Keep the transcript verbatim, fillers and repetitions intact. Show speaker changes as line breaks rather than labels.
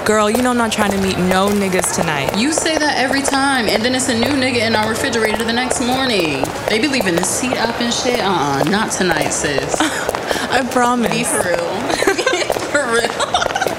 girl, you know I'm not trying to meet no niggas tonight.
You say that every time, and then it's a new nigga in our refrigerator the next morning. They be leaving the seat up and shit. Uh-uh, not tonight, sis.
I promise.
Be for real. For real.